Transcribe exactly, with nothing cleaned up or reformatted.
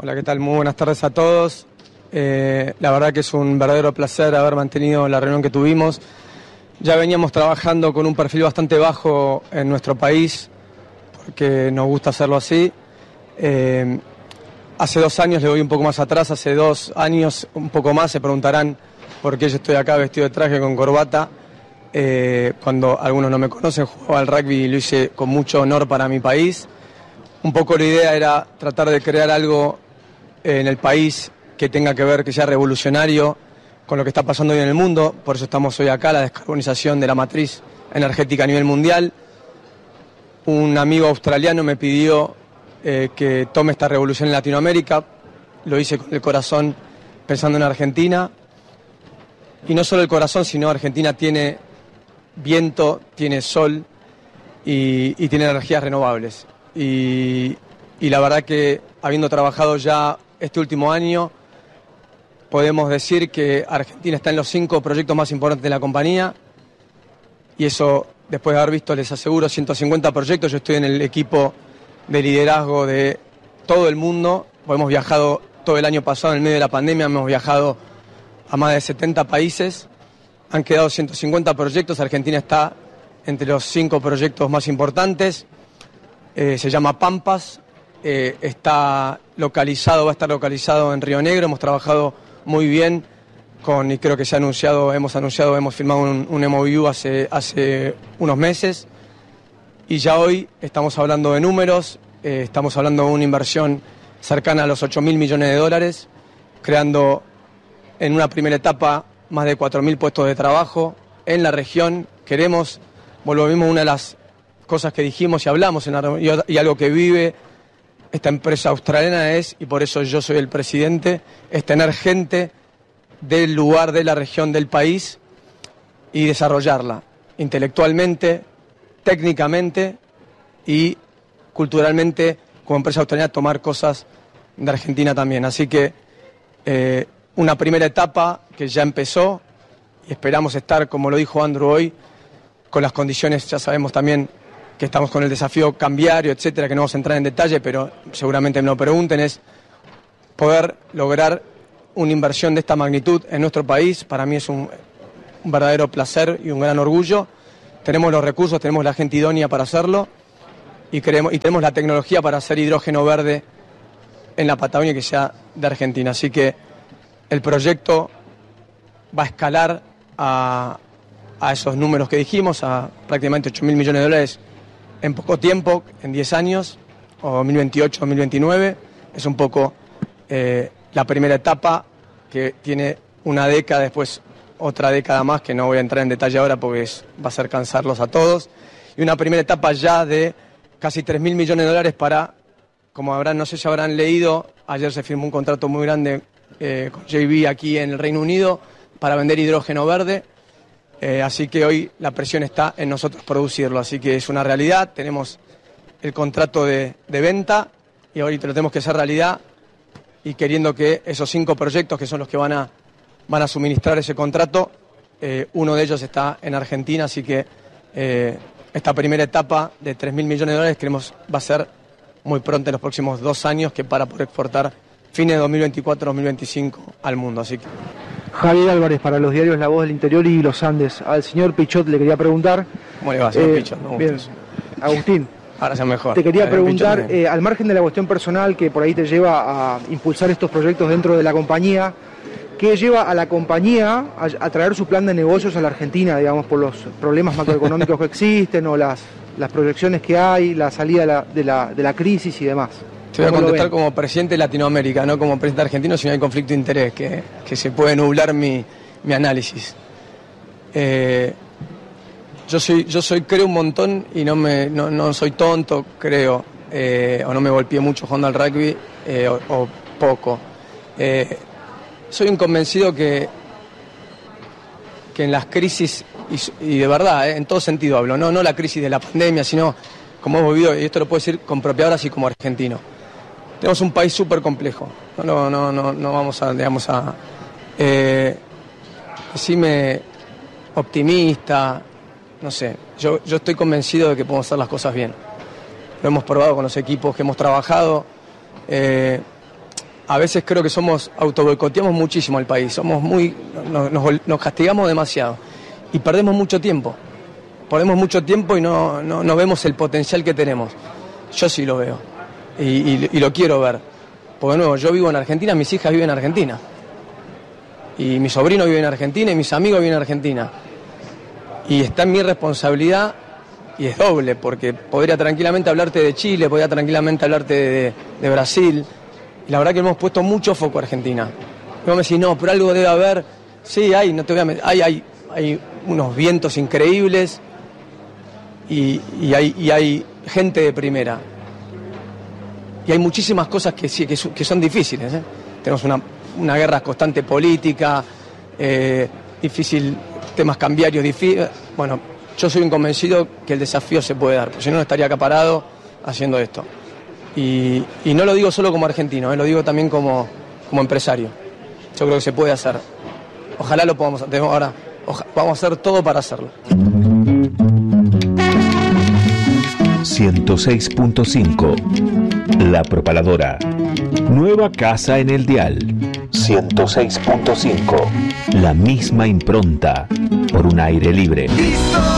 Hola, ¿qué tal? Muy buenas tardes a todos. Eh, la verdad que es un verdadero placer haber mantenido la reunión que tuvimos. Ya veníamos trabajando con un perfil bastante bajo en nuestro país, porque nos gusta hacerlo así. Eh, hace dos años, le voy un poco más atrás, hace dos años, un poco más, se preguntarán por qué yo estoy acá vestido de traje con corbata. Eh, cuando algunos no me conocen, jugaba al rugby y lo hice con mucho honor para mi país. Un poco la idea era tratar de crear algo en el país que tenga que ver, que sea revolucionario con lo que está pasando hoy en el mundo. Por eso estamos hoy acá, la descarbonización de la matriz energética a nivel mundial. Un amigo australiano me pidió eh, que tome esta revolución en Latinoamérica. Lo hice con el corazón pensando en Argentina. Y no solo el corazón, sino Argentina tiene viento, tiene sol y, y tiene energías renovables. Y, y la verdad que habiendo trabajado ya este último año, podemos decir que Argentina está en los cinco proyectos más importantes de la compañía, y eso, después de haber visto, les aseguro, ciento cincuenta proyectos. Yo estoy en el equipo de liderazgo de todo el mundo. Hemos viajado todo el año pasado, en el medio de la pandemia, hemos viajado a más de setenta países. Han quedado ciento cincuenta proyectos. Argentina está entre los cinco proyectos más importantes. Eh, se llama Pampas. Eh, está localizado, va a estar localizado en Río Negro. Hemos trabajado muy bien con, y creo que se ha anunciado, hemos anunciado, hemos firmado un, un M O U hace, hace unos meses, y ya hoy estamos hablando de números. Eh, estamos hablando de una inversión cercana a los ocho mil millones de dólares, creando en una primera etapa más de cuatro mil puestos de trabajo en la región. Queremos, volvimos una de las cosas que dijimos y hablamos en la, y, y algo que vive esta empresa australiana es, y por eso yo soy el presidente, es tener gente del lugar, de la región, del país, y desarrollarla intelectualmente, técnicamente y culturalmente. Como empresa australiana, tomar cosas de Argentina también. Así que eh, una primera etapa que ya empezó, y esperamos estar, como lo dijo Andrew hoy, con las condiciones. Ya sabemos también que estamos con el desafío cambiario, etcétera, que no vamos a entrar en detalle, pero seguramente me lo pregunten, es poder lograr una inversión de esta magnitud en nuestro país. Para mí es un, un verdadero placer y un gran orgullo. Tenemos los recursos, tenemos la gente idónea para hacerlo, y, queremos, y tenemos la tecnología para hacer hidrógeno verde en la Patagonia que sea de Argentina. Así que el proyecto va a escalar a, a esos números que dijimos, a prácticamente ocho mil millones de dólares en poco tiempo, en diez años, o dos mil veintiocho, dos mil veintinueve. Es un poco eh, la primera etapa, que tiene una década, después otra década más, que no voy a entrar en detalle ahora porque es, va a ser cansarlos a todos. Y una primera etapa ya de casi tres mil millones de dólares para, como habrán, no sé si habrán leído, ayer se firmó un contrato muy grande eh, con J B aquí en el Reino Unido para vender hidrógeno verde. Eh, así que hoy la presión está en nosotros producirlo, así que es una realidad. Tenemos el contrato de, de venta y ahorita lo tenemos que hacer realidad, y queriendo que esos cinco proyectos que son los que van a, van a suministrar ese contrato, eh, uno de ellos está en Argentina, así que eh, esta primera etapa de tres mil millones de dólares creemos va a ser muy pronto, en los próximos dos años, que para poder exportar fines de dos mil veinticuatro, dos mil veinticinco al mundo. Así que Javier Álvarez, para los diarios La Voz del Interior y Los Andes. Al señor Pichot le quería preguntar. ¿Cómo le va, señor eh, Pichot? No, bien, Agustín. Ahora ya mejor. Te quería Ahora preguntar, Pichot, eh, al margen de la cuestión personal que por ahí te lleva a impulsar estos proyectos dentro de la compañía, ¿qué lleva a la compañía a, a traer su plan de negocios a la Argentina, digamos, por los problemas macroeconómicos que existen o las, las proyecciones que hay, la salida de la, de la, de la crisis y demás? Te voy a contestar como presidente de Latinoamérica, no como presidente argentino, si no hay conflicto de interés, que, que se puede nublar mi, mi análisis. Eh, yo soy, yo soy, creo un montón, y no, me, no, no soy tonto, creo, eh, o no me golpeé mucho jugando al rugby, eh, o, o poco. Eh, soy un convencido que, que en las crisis, y, y de verdad, eh, en todo sentido hablo, no, no la crisis de la pandemia, sino como hemos vivido, y esto lo puedo decir con propiedad así como argentino. Tenemos un país súper complejo. No, no, no, no vamos a, digamos, a eh, decirme optimista, no sé. Yo, yo estoy convencido de que podemos hacer las cosas bien. Lo hemos probado con los equipos que hemos trabajado. Eh, a veces creo que somos, autoboicoteamos muchísimo al país, somos muy, nos, nos, nos castigamos demasiado y perdemos mucho tiempo, perdemos mucho tiempo y no, no, no vemos el potencial que tenemos. Yo sí lo veo y, y, y lo quiero ver, porque de nuevo, yo vivo en Argentina, mis hijas viven en Argentina y mi sobrino vive en Argentina y mis amigos viven en Argentina y está en mi responsabilidad y es doble, porque podría tranquilamente hablarte de Chile, podría tranquilamente hablarte de, de Brasil. Y la verdad que hemos puesto mucho foco a Argentina. Y vos me decís, no, pero algo debe haber. Sí, hay, no te voy a meter, hay, hay, hay unos vientos increíbles y, y, hay, y hay gente de primera. Y hay muchísimas cosas que, sí, que, que son difíciles. ¿eh? Tenemos una, una guerra constante política, eh, difícil, temas cambiarios, difícil. Bueno, yo soy un convencido que el desafío se puede dar, porque si no, no estaría acá parado haciendo esto. Y, y no lo digo solo como argentino, eh, lo digo también como, como empresario. Yo creo que se puede hacer. Ojalá lo podamos hacer. Ahora, oja, vamos a hacer todo para hacerlo. ciento seis punto cinco La Propaladora. Nueva casa en el dial. ciento seis punto cinco La misma impronta por un aire libre.